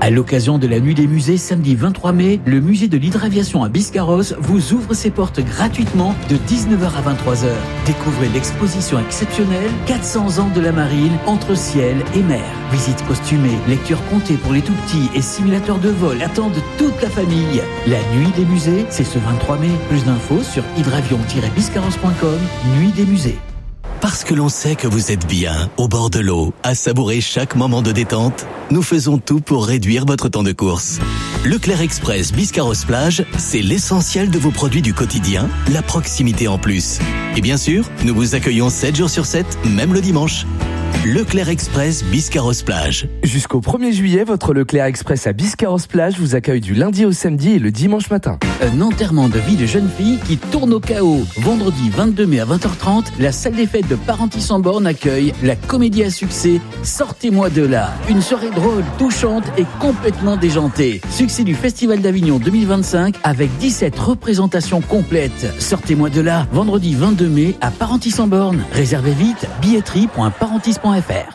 À l'occasion de la Nuit des musées, samedi 23 mai, le musée de l'hydraviation à Biscarrosse vous ouvre ses portes gratuitement de 19h à 23h. Découvrez l'exposition exceptionnelle 400 ans de la marine entre ciel et mer. Visites costumées, lectures comptées pour les tout-petits et simulateurs de vol attendent toute la famille. La Nuit des musées, c'est ce 23 mai. Plus d'infos sur hydravion-biscarrosse.com. Nuit des musées. Parce que l'on sait que vous êtes bien au bord de l'eau, à savourer chaque moment de détente, nous faisons tout pour réduire votre temps de course. Leclerc Express Biscarrosse Plage, c'est l'essentiel de vos produits du quotidien, la proximité en plus. Et bien sûr, nous vous accueillons 7 jours sur 7, même le dimanche. Leclerc Express Biscarrosse Plage. Jusqu'au 1er juillet, votre Leclerc Express à Biscarrosse Plage vous accueille du lundi au samedi et le dimanche matin. Un enterrement de vie de jeune fille qui tourne au chaos. Vendredi 22 mai à 20h30, la salle des fêtes de Parentis-en-Born accueille la comédie à succès Sortez-moi de là. Une soirée drôle, touchante et complètement déjantée. Succès du Festival d'Avignon 2025 avec 17 représentations complètes. Sortez-moi de là, vendredi 22 mai à Parentis-en-Born. Réservez vite, billetterie.parentis.fr.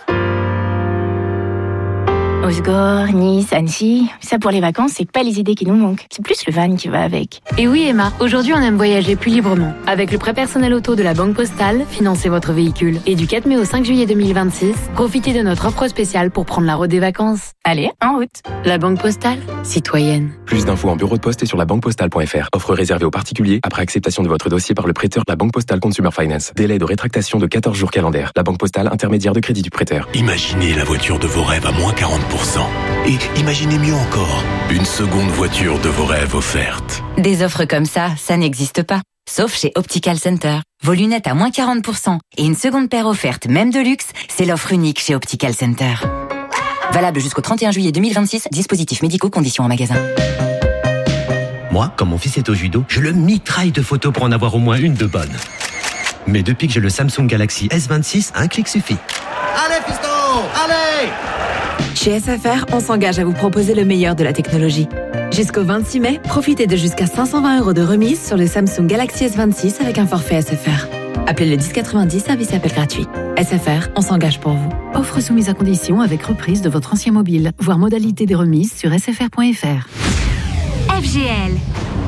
Osgore, Nice, Annecy, ça pour les vacances, c'est pas les idées qui nous manquent. C'est plus le van qui va avec. Et oui Emma, aujourd'hui on aime voyager plus librement. Avec le prêt personnel auto de la Banque Postale, financez votre véhicule. Et du 4 mai au 5 juillet 2026, profitez de notre offre spéciale pour prendre la route des vacances. Allez, en route. La Banque Postale, citoyenne. Plus d'infos en bureau de poste et sur labanquepostale.fr. Offre réservée aux particuliers après acceptation de votre dossier par le prêteur. La Banque Postale Consumer Finance. Délai de rétractation de 14 jours calendaires. La Banque Postale, intermédiaire de crédit du prêteur. Imaginez la voiture de vos rêves à moins 40%. Et imaginez mieux encore, une seconde voiture de vos rêves offerte. Des offres comme ça n'existe pas. Sauf chez Optical Center. Vos lunettes à moins 40% et une seconde paire offerte, même de luxe, c'est l'offre unique chez Optical Center. Valable jusqu'au 31 juillet 2026, dispositifs médicaux, conditions en magasin. Moi, quand mon fils est au judo, je le mitraille de photos pour en avoir au moins une de bonne. Mais depuis que j'ai le Samsung Galaxy S26, un clic suffit. Allez, fiston, allez! Chez SFR, on s'engage à vous proposer le meilleur de la technologie. Jusqu'au 26 mai, profitez de jusqu'à 520 € de remise sur le Samsung Galaxy S26 avec un forfait SFR. Appelez le 1090, service appel gratuit. SFR, on s'engage pour vous. Offre soumise à condition avec reprise de votre ancien mobile. Voir modalité des remises sur sfr.fr. FGL,